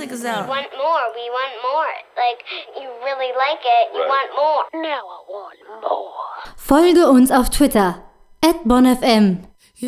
check us out. We want more. Like, you really like it, you want more. Now I want more. Folge uns auf Twitter @bonfm.